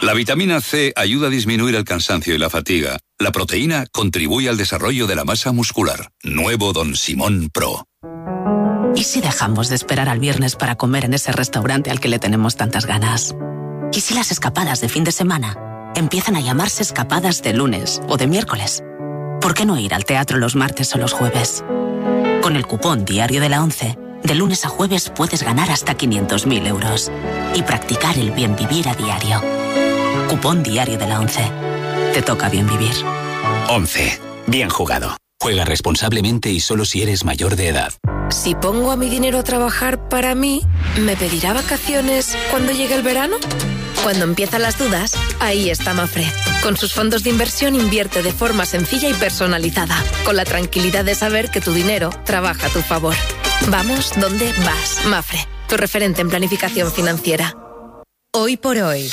La vitamina C ayuda a disminuir el cansancio y la fatiga. La proteína contribuye al desarrollo de la masa muscular. Nuevo Don Simón Pro. ¿Y si dejamos de esperar al viernes para comer en ese restaurante al que le tenemos tantas ganas? ¿Y si las escapadas de fin de semana empiezan a llamarse escapadas de lunes o de miércoles? ¿Por qué no ir al teatro los martes o los jueves? Con el cupón Diario de la ONCE, de lunes a jueves puedes ganar hasta 500.000 euros y practicar el bien vivir a diario. Cupón Diario de la ONCE. Te toca bien vivir. 11. Bien jugado. Juega responsablemente y solo si eres mayor de edad. Si pongo a mi dinero a trabajar para mí, ¿me pedirá vacaciones cuando llegue el verano? Cuando empiezan las dudas, ahí está Mafre. Con sus fondos de inversión invierte de forma sencilla y personalizada, con la tranquilidad de saber que tu dinero trabaja a tu favor. Vamos donde vas. Mafre, tu referente en planificación financiera. Hoy por hoy,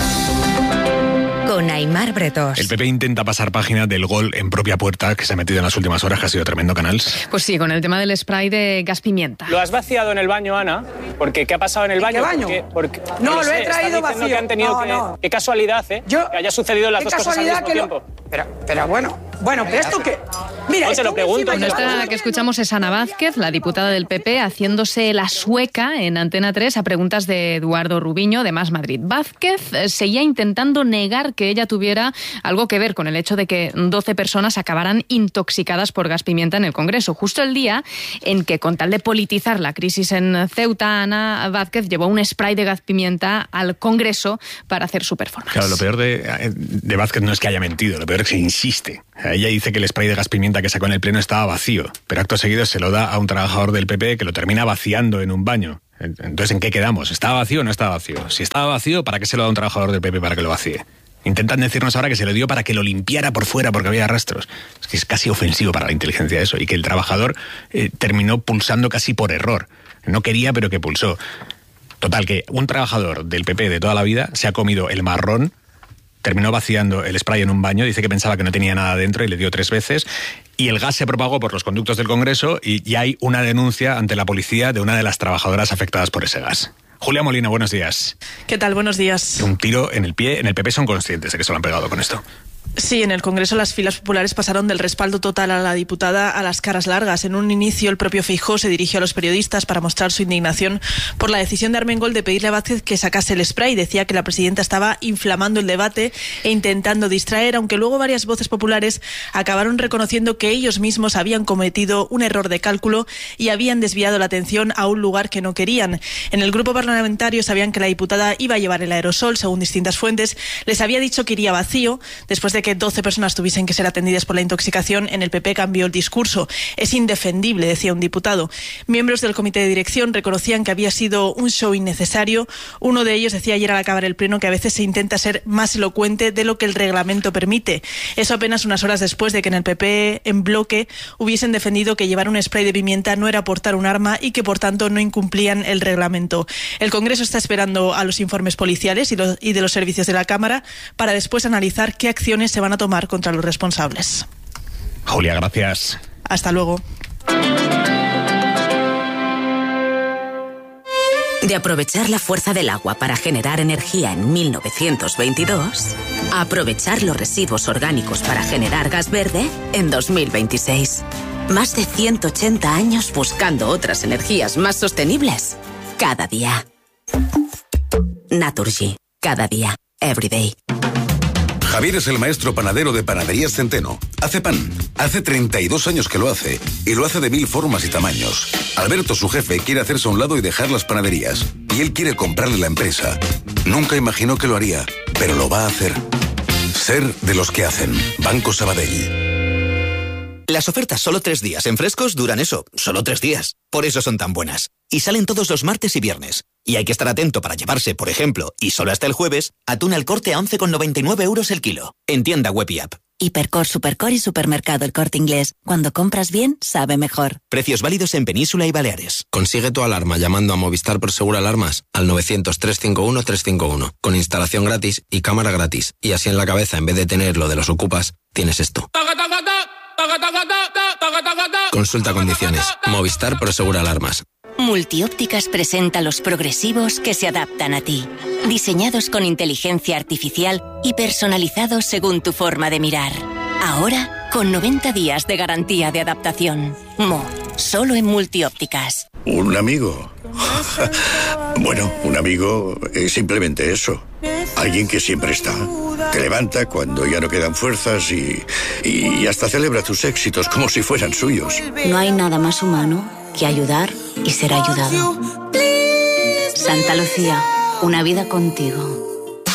con Aimar Bretos. El PP intenta pasar página del gol en propia puerta que se ha metido en las últimas horas, que ha sido tremendo, Canals. Pues sí, con el tema del spray de gas pimienta. ¿Lo has vaciado en el baño, Ana? Porque ¿qué ha pasado en el baño? ¿Qué baño? No, lo he traído vacío. Que han tenido Qué casualidad, ¿eh? Que haya sucedido las dos cosas al mismo tiempo. Pero bueno, pero esto que... Mira, te lo pregunto. Esta que escuchamos es Ana Vázquez, la diputada del PP, haciéndose la sueca en Antena 3 a preguntas de Eduardo Rubiño, de Más Madrid. Vázquez seguía intentando negar que ella tuviera algo que ver con el hecho de que 12 personas acabaran intoxicadas por gas pimienta en el Congreso. Justo el día en que, con tal de politizar la crisis en Ceuta, Ana Vázquez llevó un spray de gas pimienta al Congreso para hacer su performance. Claro, lo peor de Vázquez no es que haya mentido, lo peor es que insiste. Ella dice que el spray de gas pimienta que sacó en el pleno estaba vacío, pero acto seguido se lo da a un trabajador del PP que lo termina vaciando en un baño. Entonces, ¿en qué quedamos? ¿Estaba vacío o no estaba vacío? Si estaba vacío, ¿para qué se lo da a un trabajador del PP para que lo vacíe? Intentan decirnos ahora que se lo dio para que lo limpiara por fuera porque había rastros. Es que es casi ofensivo para la inteligencia eso, y que el trabajador terminó pulsando casi por error. No quería, pero que pulsó. Total, que un trabajador del PP de toda la vida se ha comido el marrón, terminó vaciando el spray en un baño, dice que pensaba que no tenía nada dentro y le dio 3 veces, y el gas se propagó por los conductos del Congreso y ya hay una denuncia ante la policía de una de las trabajadoras afectadas por ese gas. Julia Molina, buenos días. ¿Qué tal? Buenos días. Un tiro en el pie, en el PP son conscientes de que se lo han pegado con esto. Sí, en el Congreso las filas populares pasaron del respaldo total a la diputada a las caras largas. En un inicio, el propio Feijóo se dirigió a los periodistas para mostrar su indignación por la decisión de Armengol de pedirle a Vázquez que sacase el spray. Decía que la presidenta estaba inflamando el debate e intentando distraer, aunque luego varias voces populares acabaron reconociendo que ellos mismos habían cometido un error de cálculo y habían desviado la atención a un lugar que no querían. En el grupo parlamentario sabían que la diputada iba a llevar el aerosol, según distintas fuentes. Les había dicho que iría vacío. Después de que 12 personas tuviesen que ser atendidas por la intoxicación, en el PP cambió el discurso. Es indefendible, decía un diputado. Miembros del comité de dirección reconocían que había sido un show innecesario. Uno de ellos decía ayer al acabar el pleno que a veces se intenta ser más elocuente de lo que el reglamento permite. Eso apenas unas horas después de que en el PP, en bloque, hubiesen defendido que llevar un spray de pimienta no era portar un arma y que por tanto no incumplían el reglamento. El Congreso está esperando a los informes policiales y de los servicios de la Cámara para después analizar qué acciones se van a tomar contra los responsables. Julia, gracias. Hasta luego. De aprovechar la fuerza del agua para generar energía en 1922, a aprovechar los residuos orgánicos para generar gas verde en 2026. Más de 180 años buscando otras energías más sostenibles. Cada día. Naturgy. Cada día. Every day. Javier es el maestro panadero de Panaderías Centeno. Hace pan. Hace 32 años que lo hace. Y lo hace de 1000 formas y tamaños. Alberto, su jefe, quiere hacerse a un lado y dejar las panaderías. Y él quiere comprarle la empresa. Nunca imaginó que lo haría, pero lo va a hacer. Ser de los que hacen. Banco Sabadell. Las ofertas solo 3 días en Frescos duran eso, solo 3 días. Por eso son tan buenas. Y salen todos los martes y viernes. Y hay que estar atento para llevarse, por ejemplo, y solo hasta el jueves, atún al Corte a 11,99 € el kilo. En tienda web y app. Hipercor, Supercor y Supermercado El Corte Inglés. Cuando compras bien, sabe mejor. Precios válidos en Península y Baleares. Consigue tu alarma llamando a Movistar Prosegur Alarmas al 900-351-351. Con instalación gratis y cámara gratis. Y así en la cabeza, en vez de tener lo de los ocupas, tienes esto. Consulta condiciones. Movistar Prosegur Alarmas. Multiópticas presenta los progresivos que se adaptan a ti. Diseñados con inteligencia artificial y personalizados según tu forma de mirar. Ahora, con 90 días de garantía de adaptación. Solo en Multiópticas. ¿Un amigo? Bueno, un amigo es simplemente eso. Alguien que siempre está. Te levanta cuando ya no quedan fuerzas y hasta celebra tus éxitos como si fueran suyos. No hay nada más humano que ayudar y ser ayudado. Santa Lucía, una vida contigo.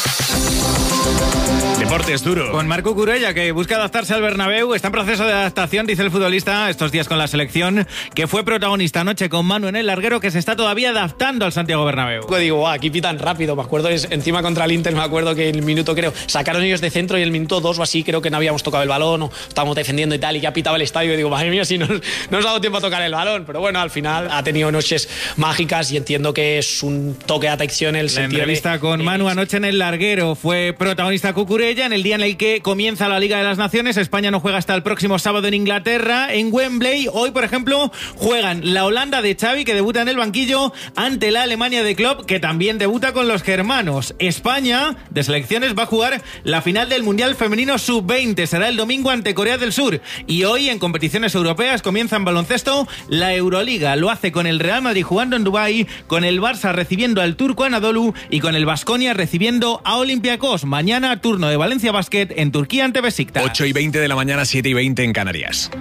Deportes duro. Con Marc Cucurella, que busca adaptarse al Bernabéu. Está en proceso de adaptación, dice el futbolista, estos días con la selección, que fue protagonista anoche con Manu en el larguero, que se está todavía adaptando al Santiago Bernabéu. Digo, aquí pitan rápido. Me acuerdo, encima contra el Inter, me acuerdo que el minuto, sacaron ellos de centro y el minuto 2 o así, creo que no habíamos tocado el balón o estábamos defendiendo y tal, y ya pitaba el estadio. Y digo, madre mía, si no nos ha dado tiempo a tocar el balón. Pero bueno, al final ha tenido noches mágicas y entiendo que es un toque de atención el sentido. La entrevista con Manu anoche en el larguero. Fue protagonista Cucurella en el día en el que comienza la Liga de las Naciones. España no juega hasta el próximo sábado en Inglaterra, en Wembley. Hoy, por ejemplo, juegan la Holanda de Xavi, que debuta en el banquillo, ante la Alemania de Klopp, que también debuta con los germanos. España, de selecciones, va a jugar la final del Mundial Femenino Sub-20. Será el domingo ante Corea del Sur. Y hoy, en competiciones europeas, comienza en baloncesto la Euroliga. Lo hace con el Real Madrid jugando en Dubái, con el Barça recibiendo al Turco Anadolu y con el Baskonia recibiendo a Olympiacos. Mañana, turno de Valencia Basket en Turquía ante Besiktas. 8:20 de la mañana, 7:20 en Canarias.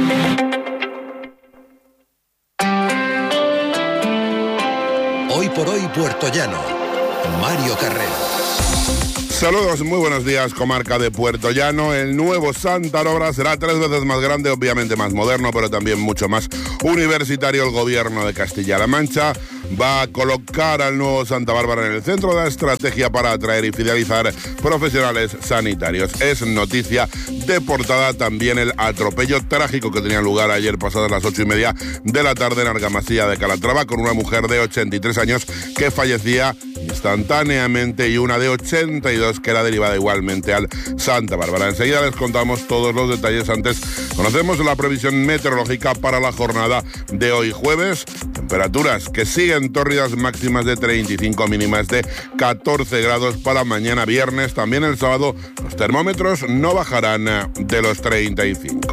Hoy por hoy, Puerto Llano. Mario Carrero. Saludos, muy buenos días, comarca de Puerto Llano. El nuevo Santa Bárbara será 3 veces más grande, obviamente más moderno, pero también mucho más universitario. El gobierno de Castilla-La Mancha va a colocar al nuevo Santa Bárbara en el centro de la estrategia para atraer y fidelizar profesionales sanitarios. Es noticia de portada también el atropello trágico que tenía lugar ayer pasadas las 8:30 de la tarde en Argamasilla de Calatrava, con una mujer de 83 años que fallecía instantáneamente y una de 82 que era derivada igualmente al Santa Bárbara. Enseguida les contamos todos los detalles. Antes conocemos la previsión meteorológica para la jornada de hoy jueves. Temperaturas que siguen tórridas, máximas de 35, mínimas de 14 grados para mañana viernes. También el sábado los termómetros no bajarán de los 35.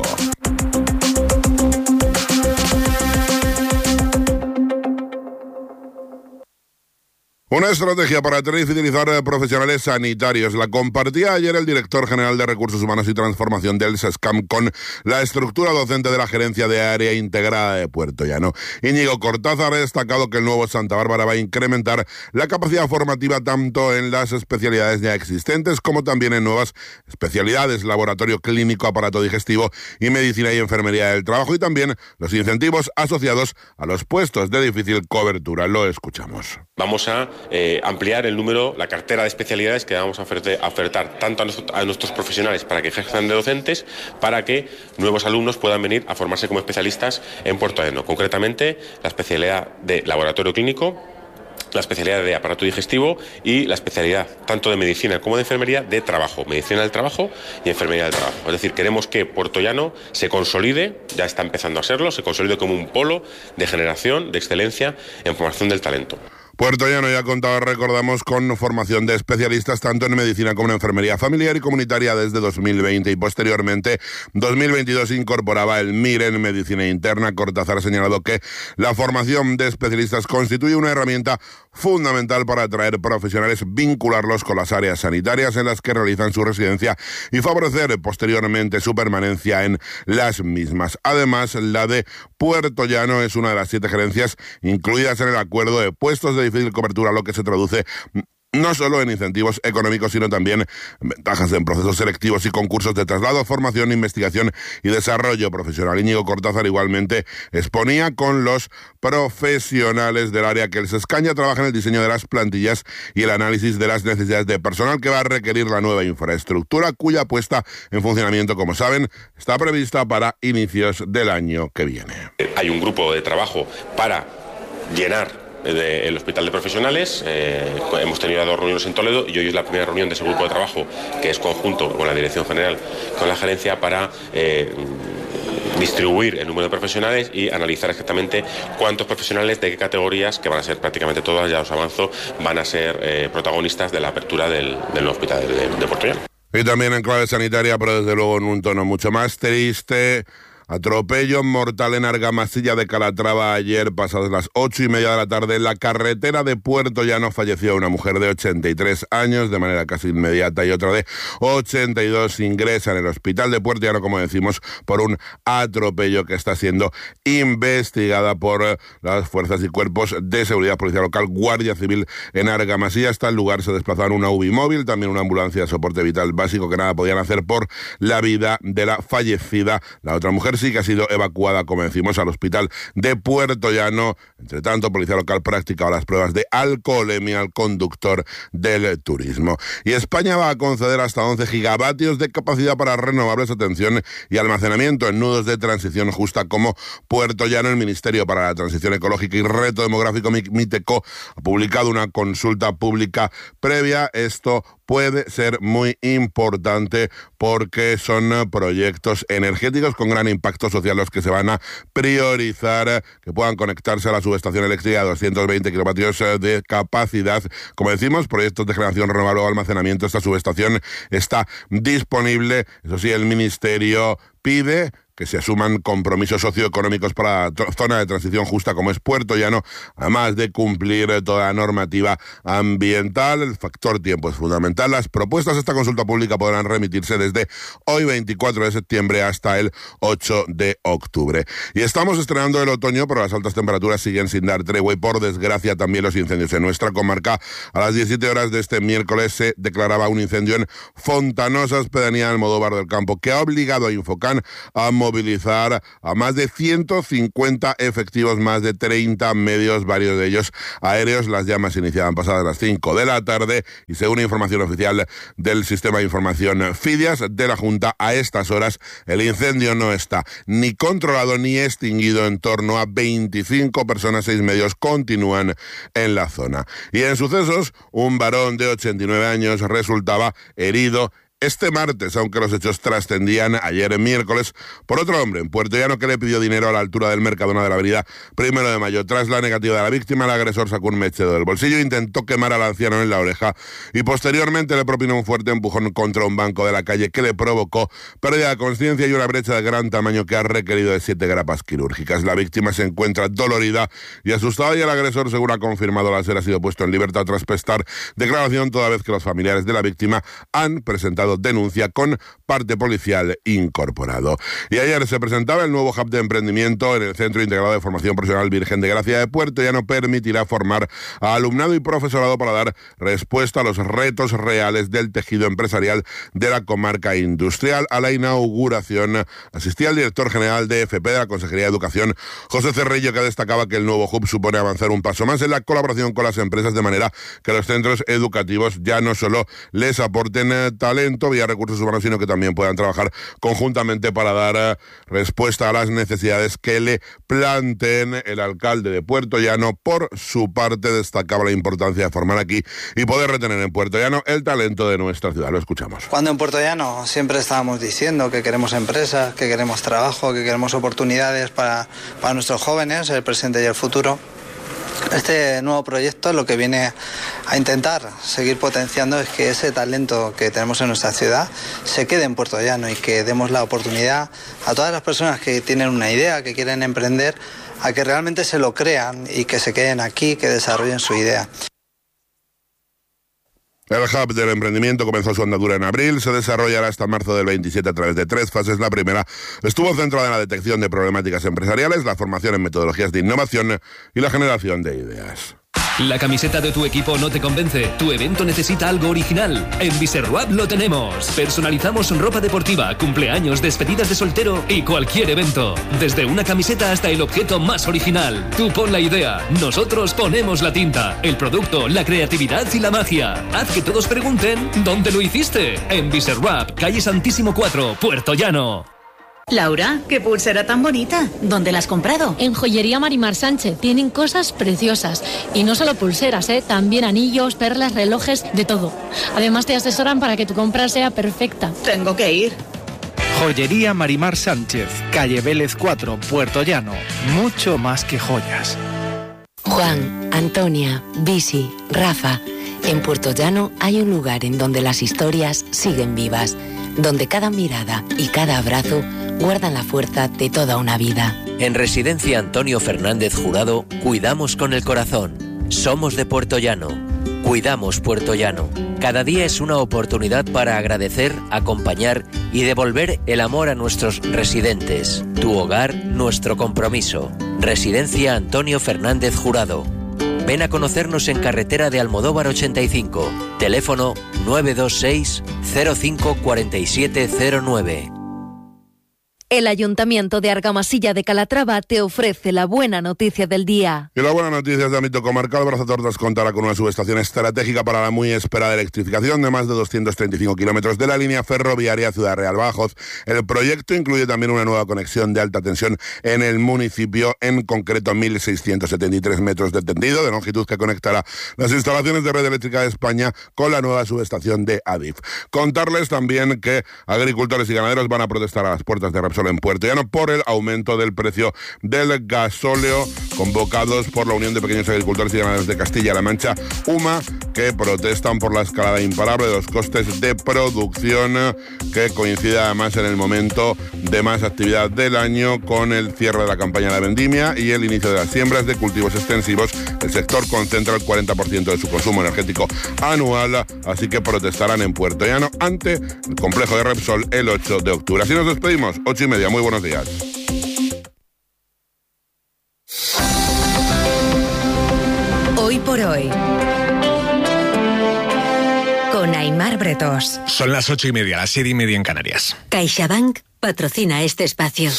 Una estrategia para atraer y fidelizar profesionales sanitarios. La compartía ayer el director general de Recursos Humanos y Transformación del SESCAM con la estructura docente de la Gerencia de Área Integrada de Puerto Llano. Íñigo Cortázar ha destacado que el nuevo Santa Bárbara va a incrementar la capacidad formativa tanto en las especialidades ya existentes como también en nuevas especialidades, laboratorio clínico, aparato digestivo y medicina y enfermería del trabajo, y también los incentivos asociados a los puestos de difícil cobertura. Lo escuchamos. Vamos a ampliar el número, la cartera de especialidades que vamos a ofertar tanto a nuestros profesionales para que ejerzan de docentes, para que nuevos alumnos puedan venir a formarse como especialistas en Puerto Llano. Concretamente, la especialidad de laboratorio clínico, la especialidad de aparato digestivo y la especialidad tanto de medicina como de enfermería de trabajo, medicina del trabajo y enfermería del trabajo. Es decir, queremos que Puerto Llano se consolide, ya está empezando a serlo, se consolide como un polo de generación, de excelencia en formación del talento. Puerto Llano ya contaba, recordamos, con formación de especialistas tanto en medicina como en enfermería familiar y comunitaria desde 2020 y posteriormente 2022 incorporaba el MIR en medicina interna. Cortázar ha señalado que la formación de especialistas constituye una herramienta fundamental para atraer profesionales, vincularlos con las áreas sanitarias en las que realizan su residencia y favorecer posteriormente su permanencia en las mismas. Además, la de Puerto Llano es una de las 7 gerencias incluidas en el acuerdo de puestos de difícil cobertura, lo que se traduce no solo en incentivos económicos, sino también en ventajas en procesos selectivos y concursos de traslado, formación, investigación y desarrollo profesional. Íñigo Cortázar igualmente exponía con los profesionales del área que el SESCAM trabaja en el diseño de las plantillas y el análisis de las necesidades de personal que va a requerir la nueva infraestructura, cuya puesta en funcionamiento, como saben, está prevista para inicios del año que viene. Hay un grupo de trabajo para llenar el hospital de profesionales. Hemos tenido 2 reuniones en Toledo y hoy es la primera reunión de ese grupo de trabajo, que es conjunto con la Dirección General, con la gerencia, para distribuir el número de profesionales y analizar exactamente cuántos profesionales de qué categorías, que van a ser prácticamente todas, ya os avanzo, van a ser protagonistas de la apertura del nuevo hospital de Puerto Llano. Y también en clave sanitaria, pero desde luego en un tono mucho más triste. Atropello mortal en Argamasilla de Calatrava ayer, pasadas las 8:30 de la tarde, en la carretera de Puerto Llano falleció una mujer de 83 años de manera casi inmediata y otra de 82 ingresa en el hospital de Puerto Llano, como decimos, por un atropello que está siendo investigada por las fuerzas y cuerpos de seguridad, policía local, Guardia Civil en Argamasilla. Hasta el lugar se desplazaron una UBI móvil, también una ambulancia de soporte vital básico, que nada podían hacer por la vida de la fallecida. La otra mujer sí que ha sido evacuada, como decimos, al hospital de Puerto Llano. Entre tanto, policía local practicaba las pruebas de alcoholemia al conductor del turismo. Y España va a conceder hasta 11 gigavatios de capacidad para renovables, atención, y almacenamiento en nudos de transición justa como Puerto Llano. El Ministerio para la Transición Ecológica y Reto Demográfico, MITECO, ha publicado una consulta pública previa. Esto puede ser muy importante porque son proyectos energéticos con gran impacto social los que se van a priorizar, que puedan conectarse a la subestación eléctrica de 220 kilovatios de capacidad. Como decimos, proyectos de generación renovable o almacenamiento. Esta subestación está disponible. Eso sí, el Ministerio pide que se asuman compromisos socioeconómicos para la zona de transición justa como es Puerto Llano, además de cumplir toda la normativa ambiental. El factor tiempo es fundamental. Las propuestas de esta consulta pública podrán remitirse desde hoy, 24 de septiembre, hasta el 8 de octubre. Y estamos estrenando el otoño, pero las altas temperaturas siguen sin dar tregua y, por desgracia, también los incendios en nuestra comarca. A las 17 horas de este miércoles se declaraba un incendio en Fontanosas, pedanía Almodóvar del Campo, que ha obligado a Infocan a movilizar a más de 150 efectivos, más de 30 medios, varios de ellos aéreos. Las llamas iniciaban pasadas las 5 de la tarde y, según información oficial del Sistema de Información FIDIAS de la Junta, a estas horas el incendio no está ni controlado ni extinguido. En torno a 25 personas, 6 medios continúan en la zona. Y en sucesos, un varón de 89 años resultaba herido este martes, aunque los hechos trascendían ayer miércoles, por otro hombre en Puerto Llano que le pidió dinero a la altura del Mercadona de la avenida 1 de Mayo. Tras la negativa de la víctima, el agresor sacó un mechero del bolsillo, intentó quemar al anciano en la oreja y posteriormente le propinó un fuerte empujón contra un banco de la calle que le provocó pérdida de consciencia y una brecha de gran tamaño que ha requerido de 7 grapas quirúrgicas. La víctima se encuentra dolorida y asustada, y el agresor, según ha confirmado la SER, ha sido puesto en libertad tras prestar declaración, toda vez que los familiares de la víctima han presentado denuncia con parte policial incorporado. Y ayer se presentaba el nuevo hub de emprendimiento en el Centro Integrado de Formación Profesional Virgen de Gracia de Puerto Llano. Permitirá formar a alumnado y profesorado para dar respuesta a los retos reales del tejido empresarial de la comarca industrial. A la inauguración asistía el director general de FP de la Consejería de Educación, José Cerrillo, que destacaba que el nuevo hub supone avanzar un paso más en la colaboración con las empresas, de manera que los centros educativos ya no solo les aporten talento vía recursos humanos, sino que también puedan trabajar conjuntamente para dar respuesta a las necesidades que le planteen. El alcalde de Puerto Llano, por su parte, destacaba la importancia de formar aquí y poder retener en Puerto Llano el talento de nuestra ciudad. Lo escuchamos. Cuando en Puerto Llano siempre estábamos diciendo que queremos empresas, que queremos trabajo, que queremos oportunidades para nuestros jóvenes, el presente y el futuro. Este nuevo proyecto lo que viene a intentar seguir potenciando es que ese talento que tenemos en nuestra ciudad se quede en Puerto Llano y que demos la oportunidad a todas las personas que tienen una idea, que quieren emprender, a que realmente se lo crean y que se queden aquí, que desarrollen su idea. El hub del emprendimiento comenzó su andadura en abril, se desarrollará hasta marzo del 27 a través de 3 fases. La primera estuvo centrada en la detección de problemáticas empresariales, la formación en metodologías de innovación y la generación de ideas. ¿La camiseta de tu equipo no te convence? ¿Tu evento necesita algo original? En Biserwap lo tenemos. Personalizamos ropa deportiva, cumpleaños, despedidas de soltero y cualquier evento. Desde una camiseta hasta el objeto más original. Tú pon la idea, nosotros ponemos la tinta, el producto, la creatividad y la magia. Haz que todos pregunten ¿dónde lo hiciste? En Biserwap, calle Santísimo 4, Puerto Llano. Laura, qué pulsera tan bonita. ¿Dónde la has comprado? En Joyería Marimar Sánchez. Tienen cosas preciosas. Y no solo pulseras, también anillos, perlas, relojes, de todo. Además te asesoran para que tu compra sea perfecta. Tengo que ir. Joyería Marimar Sánchez, calle Vélez 4, Puerto Llano. Mucho más que joyas. Juan, Antonia, Bisi, Rafa. En Puerto Llano hay un lugar en donde las historias siguen vivas, donde cada mirada y cada abrazo guardan la fuerza de toda una vida. En Residencia Antonio Fernández Jurado, cuidamos con el corazón. Somos de Puerto Llano. Cuidamos Puerto Llano. Cada día es una oportunidad para agradecer, acompañar y devolver el amor a nuestros residentes. Tu hogar, nuestro compromiso. Residencia Antonio Fernández Jurado. Ven a conocernos en carretera de Almodóvar 85. Teléfono 926 05 4709. El Ayuntamiento de Argamasilla de Calatrava te ofrece la buena noticia del día. Y la buena noticia es de ámbito comarcal. Brazatortas contará con una subestación estratégica para la muy esperada electrificación de más de 235 kilómetros de la línea ferroviaria Ciudad Real Badajoz. El proyecto incluye también una nueva conexión de alta tensión en el municipio, en concreto 1.673 metros de tendido de longitud que conectará las instalaciones de Red Eléctrica de España con la nueva subestación de Adif. Contarles también que agricultores y ganaderos van a protestar a las puertas de Repsol en Puerto Llano por el aumento del precio del gasóleo, convocados por la Unión de Pequeños Agricultores y Ganaderos de Castilla-La Mancha, UMA, que protestan por la escalada imparable de los costes de producción, que coincide además en el momento de más actividad del año con el cierre de la campaña de vendimia y el inicio de las siembras de cultivos extensivos. El sector concentra el 40% de su consumo energético anual, así que protestarán en Puerto Llano ante el complejo de Repsol el 8 de octubre. Así nos despedimos, 8:30. Muy buenos días. Hoy por hoy, con Aimar Bretos. Son las 8:30, las 7:30 en Canarias. CaixaBank patrocina este espacio.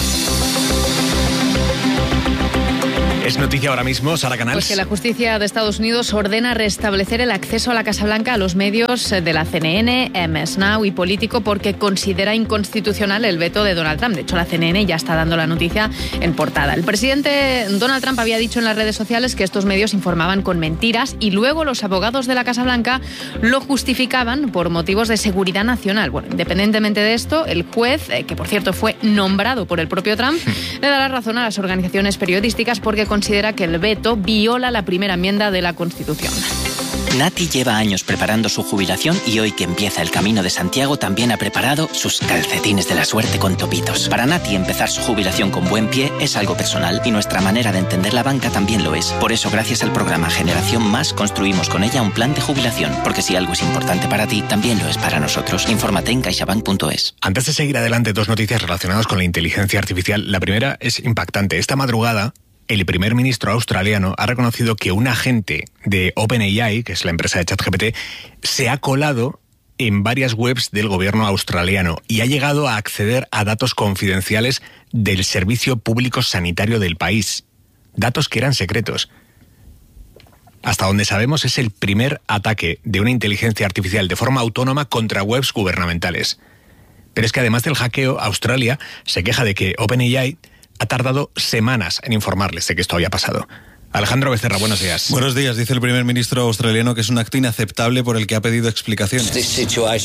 Es noticia ahora mismo, Sara Canals. Pues que la justicia de Estados Unidos ordena restablecer el acceso a la Casa Blanca a los medios de la CNN, MS Now y Político porque considera inconstitucional el veto de Donald Trump. De hecho, la CNN ya está dando la noticia en portada. El presidente Donald Trump había dicho en las redes sociales que estos medios informaban con mentiras y luego los abogados de la Casa Blanca lo justificaban por motivos de seguridad nacional. Bueno, independientemente de esto, el juez, que por cierto fue nombrado por el propio Trump, le da la razón a las organizaciones periodísticas porque considera que el veto viola la primera enmienda de la Constitución. Nati lleva años preparando su jubilación y hoy que empieza el Camino de Santiago también ha preparado sus calcetines de la suerte con topitos. Para Nati empezar su jubilación con buen pie es algo personal y nuestra manera de entender la banca también lo es. Por eso gracias al programa Generación Más construimos con ella un plan de jubilación, porque si algo es importante para ti, también lo es para nosotros. Infórmate en caixabank.es. Antes de seguir adelante, dos noticias relacionadas con la inteligencia artificial. La primera es impactante. Esta madrugada, el primer ministro australiano ha reconocido que un agente de OpenAI, que es la empresa de ChatGPT, se ha colado en varias webs del gobierno australiano y ha llegado a acceder a datos confidenciales del Servicio Público Sanitario del país. Datos que eran secretos. Hasta donde sabemos es el primer ataque de una inteligencia artificial de forma autónoma contra webs gubernamentales. Pero es que además del hackeo, Australia se queja de que OpenAI ha tardado semanas en informarles de que esto había pasado. Alejandro Becerra, buenos días. Buenos días. Dice el primer ministro australiano que es un acto inaceptable por el que ha pedido explicaciones. Este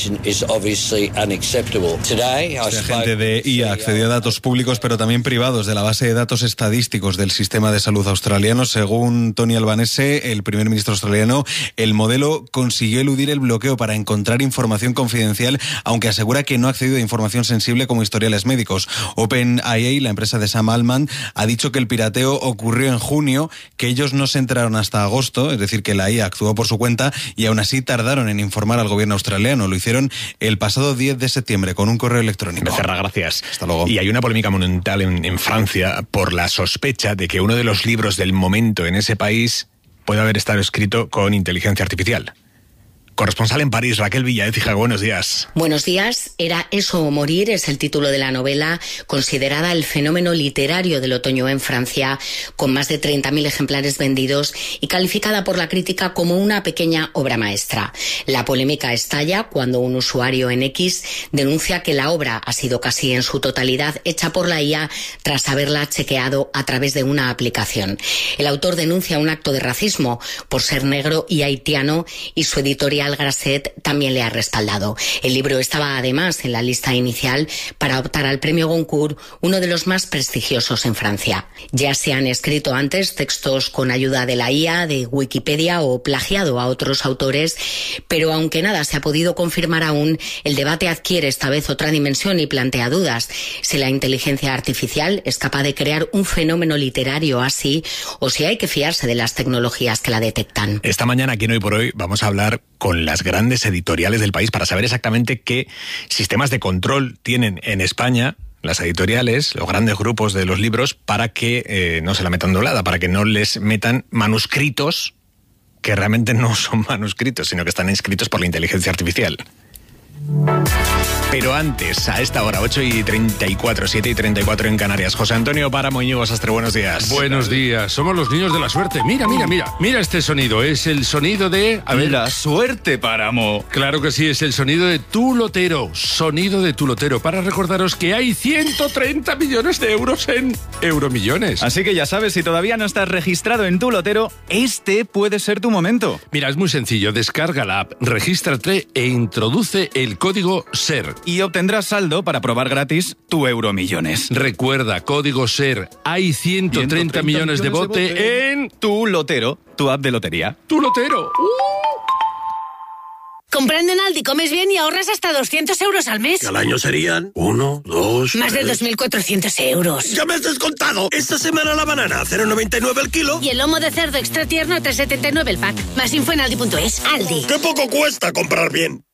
agente de IA accedió a datos públicos pero también privados de la base de datos estadísticos del sistema de salud australiano. Según Tony Albanese, el primer ministro australiano, el modelo consiguió eludir el bloqueo para encontrar información confidencial, aunque asegura que no ha accedido a información sensible como historiales médicos. OpenAI, la empresa de Sam Altman, ha dicho que el pirateo ocurrió en junio, que ellos no se enteraron hasta agosto, es decir, que la IA actuó por su cuenta y aún así tardaron en informar al gobierno australiano. Lo hicieron el pasado 10 de septiembre con un correo electrónico. Becerra, gracias. Hasta luego. Y hay una polémica monumental en Francia por la sospecha de que uno de los libros del momento en ese país puede haber estado escrito con inteligencia artificial. Corresponsal en París, Raquel Villaécija, buenos días. Buenos días. Era eso o morir es el título de la novela, considerada el fenómeno literario del otoño en Francia, con más de 30.000 ejemplares vendidos y calificada por la crítica como una pequeña obra maestra. La polémica estalla cuando un usuario en X denuncia que la obra ha sido casi en su totalidad hecha por la IA tras haberla chequeado a través de una aplicación. El autor denuncia un acto de racismo por ser negro y haitiano y su editorial editorial Grasset también le ha respaldado. El libro estaba además en la lista inicial para optar al premio Goncourt, uno de los más prestigiosos en Francia. Ya se han escrito antes textos con ayuda de la IA, de Wikipedia o plagiado a otros autores, pero aunque nada se ha podido confirmar aún, el debate adquiere esta vez otra dimensión y plantea dudas. Si la inteligencia artificial es capaz de crear un fenómeno literario así, o si hay que fiarse de las tecnologías que la detectan. Esta mañana, aquí en Hoy por Hoy, vamos a hablar con las grandes editoriales del país para saber exactamente qué sistemas de control tienen en España las editoriales, los grandes grupos de los libros, para que no se la metan doblada, para que no les metan manuscritos que realmente no son manuscritos, sino que están escritos por la inteligencia artificial. Pero antes, a esta hora, 8:34, 7:34 en Canarias. José Antonio Páramo, Íñigo Sastre, buenos días. Buenos días, somos los niños de la suerte. Mira este sonido, es el sonido de... La suerte, Páramo. Claro que sí, es el sonido de Tu Lotero, sonido de Tu Lotero, para recordaros que hay 130 millones de euros en Euromillones. Así que ya sabes, si todavía no estás registrado en Tu Lotero, este puede ser tu momento. Mira, es muy sencillo, descarga la app, regístrate e introduce el código SER. Y obtendrás saldo para probar gratis tu Euromillones. Recuerda, código SER. Hay 130 millones de bote en... Tu Lotero, tu app de lotería. Tu Lotero. Comprando en Aldi comes bien y ahorras hasta 200 euros al mes. ¿Y al año serían? 1, 2... Más de 2.400 euros. ¡Ya me has descontado! Esta semana la banana, 0,99 el kilo. Y el lomo de cerdo extra tierno, 3,79 el pack. Más info en aldi.es. Aldi. ¡Qué poco cuesta comprar bien!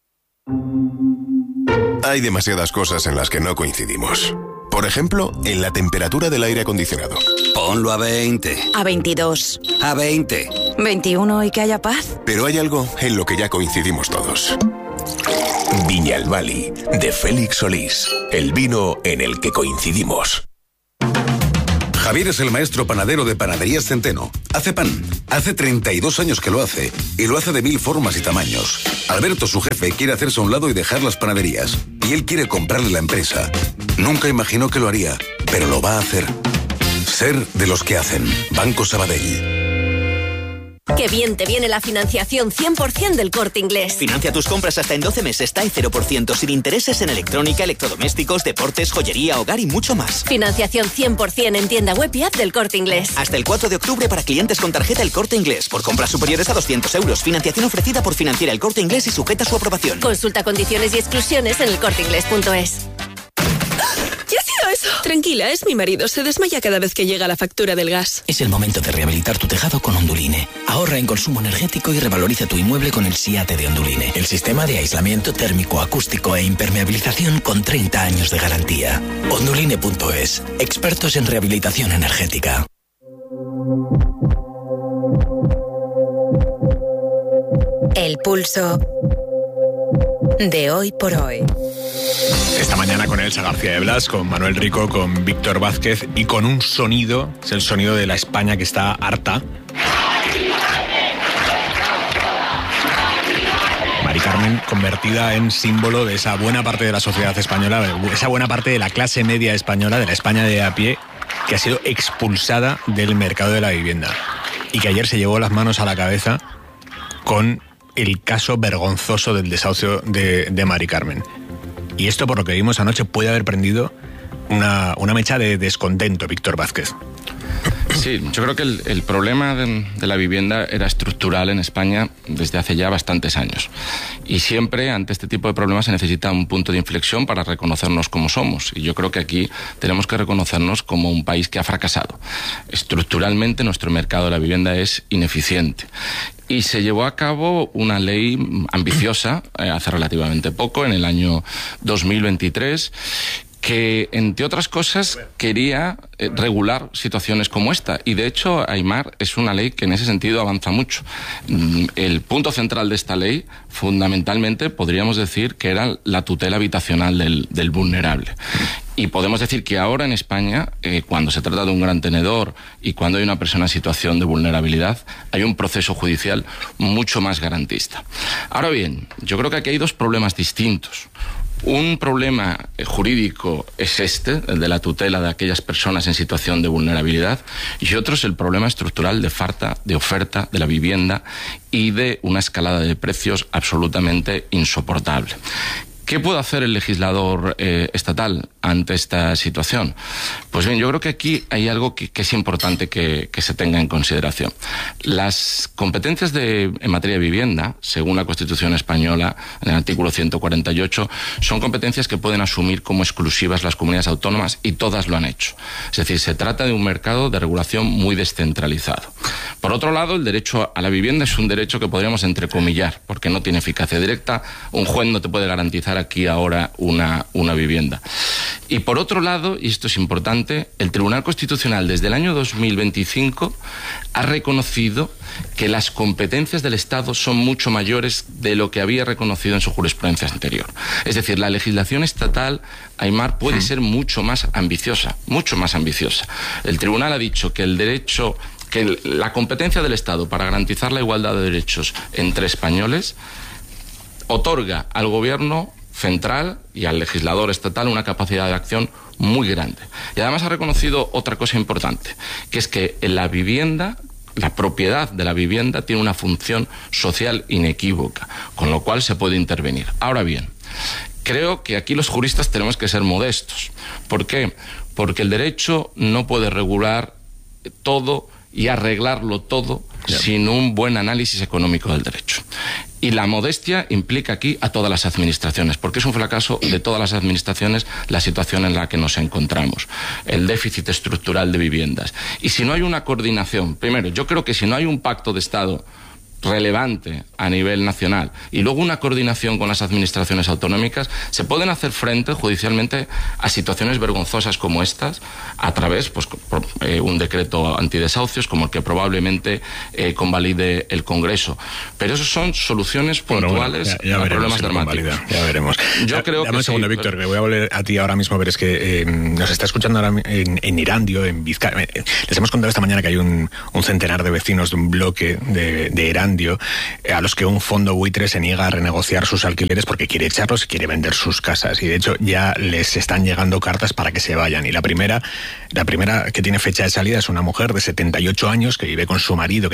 Hay demasiadas cosas en las que no coincidimos. Por ejemplo, en la temperatura del aire acondicionado. Ponlo a 20. A 22. A 20. 21 y que haya paz. Pero hay algo en lo que ya coincidimos todos. Viñalbali, de Félix Solís. El vino en el que coincidimos. Javier es el maestro panadero de Panaderías Centeno. Hace pan. Hace 32 años que lo hace. Y lo hace de 1000 formas y tamaños. Alberto, su jefe, quiere hacerse a un lado y dejar las panaderías. Y él quiere comprarle la empresa. Nunca imaginó que lo haría, pero lo va a hacer. Ser de los que hacen. Banco Sabadell. ¡Qué bien te viene la financiación 100% del Corte Inglés! Financia tus compras hasta en 12 meses, TAE 0%, sin intereses en electrónica, electrodomésticos, deportes, joyería, hogar y mucho más. Financiación 100% en tienda web y app del Corte Inglés. Hasta el 4 de octubre para clientes con tarjeta El Corte Inglés. Por compras superiores a 200 euros. Financiación ofrecida por Financiera El Corte Inglés y sujeta a su aprobación. Consulta condiciones y exclusiones en elcorteinglés.es. ¿Qué ha sido eso? Tranquila, es mi marido. Se desmaya cada vez que llega la factura del gas. Es el momento de rehabilitar tu tejado con Onduline. Ahorra en consumo energético y revaloriza tu inmueble con el SIATE de Onduline. El sistema de aislamiento térmico, acústico e impermeabilización con 30 años de garantía. Onduline.es. Expertos en rehabilitación energética. El pulso de Hoy por Hoy. Esta mañana con Elsa García de Blas, con Manuel Rico, con Víctor Vázquez y con un sonido, es el sonido de la España que está harta. Mari Carmen, convertida en símbolo de esa buena parte de la sociedad española, esa buena parte de la clase media española, de la España de a pie, que ha sido expulsada del mercado de la vivienda y que ayer se llevó las manos a la cabeza con el caso vergonzoso del desahucio de Mari Carmen. Y esto, por lo que vimos anoche, puede haber prendido una mecha de descontento, Víctor Vázquez. Sí, yo creo que el problema de la vivienda era estructural en España desde hace ya bastantes años. Y siempre, ante este tipo de problemas, se necesita un punto de inflexión para reconocernos como somos. Y yo creo que aquí tenemos que reconocernos como un país que ha fracasado. Estructuralmente, nuestro mercado de la vivienda es ineficiente. Y se llevó a cabo una ley ambiciosa hace relativamente poco, en el año 2023, que, entre otras cosas, quería regular situaciones como esta. Y, de hecho, Aimar, es una ley que en ese sentido avanza mucho. El punto central de esta ley, fundamentalmente, podríamos decir que era la tutela habitacional del vulnerable. Y podemos decir que ahora en España, cuando se trata de un gran tenedor y cuando hay una persona en situación de vulnerabilidad, hay un proceso judicial mucho más garantista. Ahora bien, yo creo que aquí hay dos problemas distintos. Un problema jurídico es el de la tutela de aquellas personas en situación de vulnerabilidad, y otro es el problema estructural de falta de oferta de la vivienda y de una escalada de precios absolutamente insoportable. ¿Qué puede hacer el legislador estatal ante esta situación? Pues bien, yo creo que aquí hay algo que es importante que se tenga en consideración. Las competencias en materia de vivienda, según la Constitución española, en el artículo 148, son competencias que pueden asumir como exclusivas las comunidades autónomas, y todas lo han hecho. Es decir, se trata de un mercado de regulación muy descentralizado. Por otro lado, el derecho a la vivienda es un derecho que podríamos entrecomillar, porque no tiene eficacia directa. Un juez no te puede garantizar aquí ahora una vivienda. Y por otro lado, y esto es importante, el Tribunal Constitucional desde el año 2025 ha reconocido que las competencias del Estado son mucho mayores de lo que había reconocido en su jurisprudencia anterior. Es decir, la legislación estatal, Aimar, puede ser mucho más ambiciosa, mucho más ambiciosa. El Tribunal ha dicho que la competencia del Estado para garantizar la igualdad de derechos entre españoles otorga al Gobierno central y al legislador estatal una capacidad de acción muy grande. Y además ha reconocido otra cosa importante, que es que en la vivienda, la propiedad de la vivienda tiene una función social inequívoca, con lo cual se puede intervenir. Ahora bien, creo que aquí los juristas tenemos que ser modestos. ¿Por qué? Porque el derecho no puede regular todo y arreglarlo todo sin un buen análisis económico del derecho. Y la modestia implica aquí a todas las administraciones, porque es un fracaso de todas las administraciones la situación en la que nos encontramos, el déficit estructural de viviendas. Y si no hay una coordinación, primero, yo creo que si no hay un pacto de Estado relevante a nivel nacional y luego una coordinación con las administraciones autonómicas, se pueden hacer frente judicialmente a situaciones vergonzosas como estas a través, por un decreto antidesahucios como el que probablemente convalide el Congreso. Pero eso son soluciones puntuales a problemas dramáticos. Ya veremos. Yo creo Dame que un segundo, sí, Víctor, que voy a volver a ti ahora mismo, pero es que nos está escuchando ahora en Erandio, en Vizcaya. Les hemos contado esta mañana que hay un centenar de vecinos de un bloque de Erandio a los que un fondo buitre se niega a renegociar sus alquileres porque quiere echarlos y quiere vender sus casas. Y de hecho ya les están llegando cartas para que se vayan. Y la primera que tiene fecha de salida es una mujer de 78 años que vive con su marido,